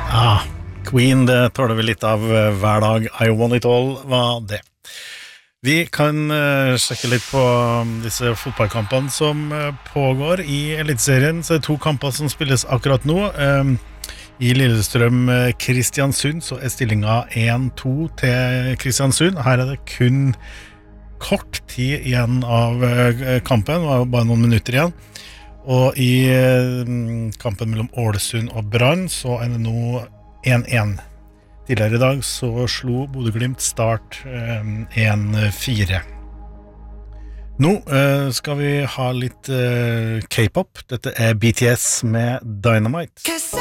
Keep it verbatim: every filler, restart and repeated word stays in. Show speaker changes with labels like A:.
A: Ah, Queen, det tåler vi litt av eh, hver dag. I want it all var det. Vi kan eh, sjekke litt på um, disse fotballkampene som eh, pågår i Eliteserien. Så det er to kamper som spilles akkurat nå. Um, I Lillestrøm eh, Kristiansund så er stillingen en to til Kristiansund. Her er det kun kort tid igjen av eh, kampen, det var bare noen minutter igjen. Og i eh, kampen mellom Ålesund og Brann så er det nå en en. Tidligere i dag så slo Bodø/Glimt Start eh, en fire. Nå eh, skal vi ha litt eh, K-pop. Dette er B T S med Dynamite.